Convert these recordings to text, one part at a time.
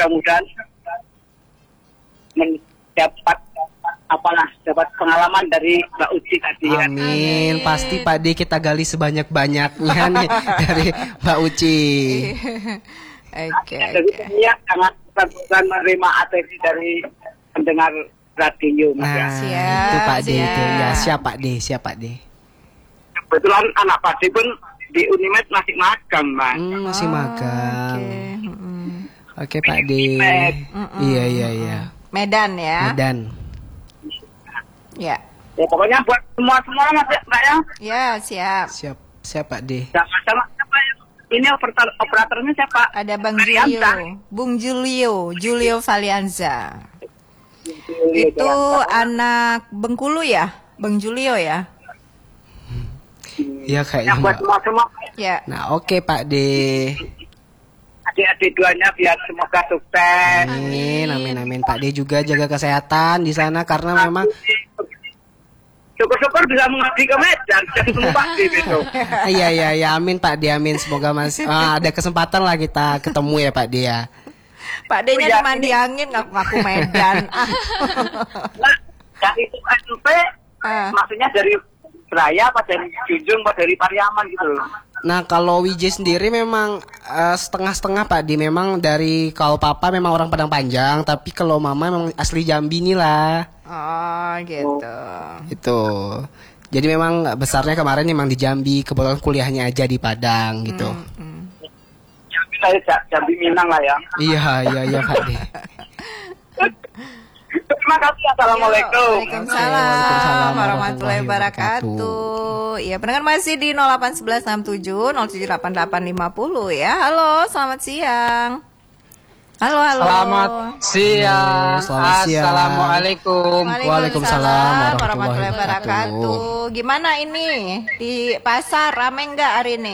mudah-mudahan dapat pengalaman dari Mbak Uci tadi. Amin. Pasti Pak D kita gali sebanyak-banyaknya nih dari Mbak Uci. Oke. Ya, sangat bukan menerima atensi dari pendengar radio. Nah, siap, itu Pak D siap. itu. Ya, siap Pak D, siap Pak D. Kebetulan anak Pak D pun di Unimed masih magang, Mas. Masih magang. Oke Pak D. Iya. Medan ya. Medan. Ya. Ya, pokoknya buat semua Mas, Mbak ya. Ya, siap. Siap Pak D. Sama siapa ya? Ini operatornya siapa? Ada Bang Valianza. Julio. Bung Julio Valianza. Itu anak Bengkulu ya? Bang Julio ya? Iya kayaknya. Buat semua. Ya. Nah, oke Pak D. Adik-adik duanya biar semoga sukses. Amin. Pak D juga jaga kesehatan di sana karena memang Syukur-syukur bisa mengabdi ke Medan dan Pak D besok. Iya, amin Pak D, amin. Semoga ada kesempatan lah kita ketemu ya Pak D ya. Pak D-nya di mandi angin ngaku Medan. Nah, dari SMP maksudnya dari Seraya apa dari Junjung apa dari Pariaman gitu. Nah kalau Wijay sendiri memang setengah-setengah Pak D. Memang dari kalau papa memang orang Padang Panjang, tapi kalau mama memang asli Jambi nih lah. Oh gitu. Itu. Jadi memang besarnya kemarin memang di Jambi, kebetulan kuliahnya aja di Padang gitu. Jambi Minang lah ya. Iya Pak D. Terima kasih. Assalamualaikum. Waalaikumsalam warahmatullahi wabarakatuh. Ya, pendengar masih di 081167 078850 ya. Halo, selamat siang. Halo. Selamat siang. Selamat siang. Assalamualaikum. Waalaikumsalam warahmatullahi wabarakatuh. Gimana ini di pasar rame nggak hari ini?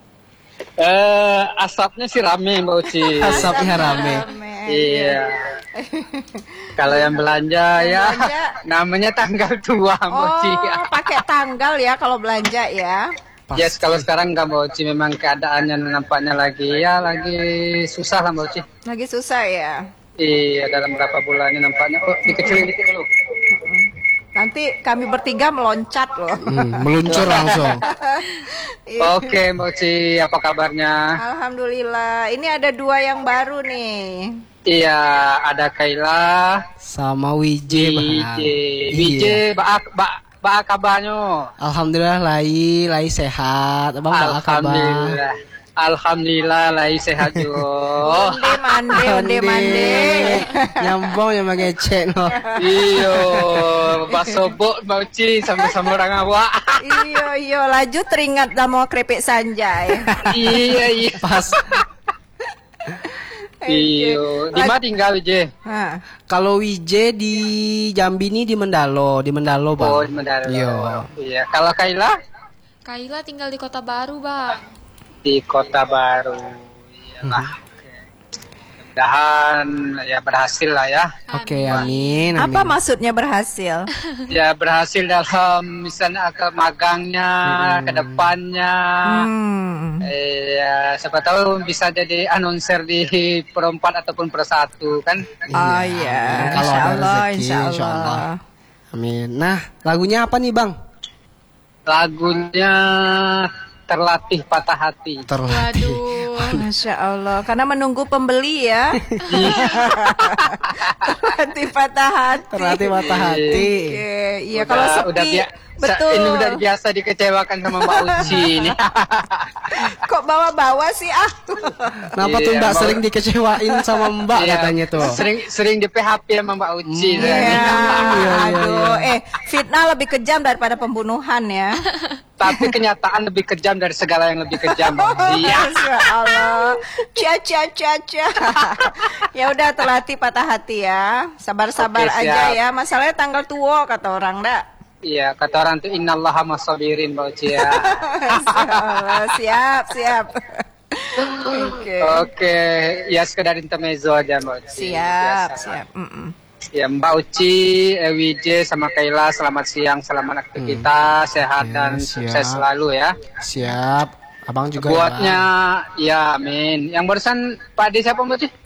Asapnya sih rame Mbak Uci. Asapnya rame. Iya. Kalau yang belanja ya namanya tanggal tua Mbak Uci. Pakai tanggal ya kalau belanja ya. Yes, kalau sekarang nggak Mbak Uci, memang keadaannya nampaknya lagi susah lah Mbak Uci. Lagi susah ya. Iya, dalam berapa bulannya nampaknya. Oh, dikecilin dikit dulu. Nanti kami bertiga meloncat loh. Meluncur langsung. Oke Mbak Uci, apa kabarnya? Alhamdulillah. Ini ada 2 yang baru nih. Iya, ada Kaila sama Wijay. Wijay, Ba kabarnya? Alhamdulillah lai sehat. Abang ba kabar? Alhamdulillah lai sehat juga. Onde mande. Nyambung yang ngecek no. Iyo, basobok Mbak Uci sama-sama orang awak. Iyo, laju teringat sama keripik Sanjay. Iya. Pas. Iyo, di mana tinggal Wijay? Kalau Wijay di Jambi nih di Mendalo Bang. Oh, di Mendalo. Iya. Kalau Kaila? Kaila tinggal di Kota Baru, Bang. Di Kota Baru. Iyalah. Mudah-mudahan ya berhasil lah ya. Oke, amin. Apa maksudnya berhasil? Ya berhasil dalam misalnya ke magangnya, ke depannya. Ya siapa tahu bisa jadi announcer di per-4 ataupun per-1 kan. Oh iya. Kalau ada rezeki, insya Allah. insyaallah. Amin. Nah, lagunya apa nih, Bang? Lagunya Terlatih Patah Hati. Waduh. Masya Allah, karena menunggu pembeli ya. Terlatih patah hati. Terlatih patah hati. Iya kalau sepi. Betul. Ini udah biasa dikecewakan sama Mbak Uci ini. Kok bawa-bawa sih Kenapa tuh Mbak sering dikecewain sama Mbak katanya tuh? Sering di PHP sama Mbak Uci. Aduh, fitnah lebih kejam daripada pembunuhan ya. Tapi kenyataan lebih kejam dari segala yang lebih kejam. Iya. Masya Allah. Cia. Ya udah terlatih patah hati ya. Sabar-sabar aja ya. Masalahnya tanggal tua kata orang dak. Iya, kata orang tuh innallaha masabirin Mbak Uci ya. Siap. Oke, ya sekedar intermezzo aja Mbak Uci. Siap. Ya Mbak Uci, Wijay sama Kaila, selamat siang, selamat aktivitas, sehat dan sukses selalu ya. Siap. Abang juga. Buatnya, ya amin. Yang barusan Pak D siapa Mbak Uci?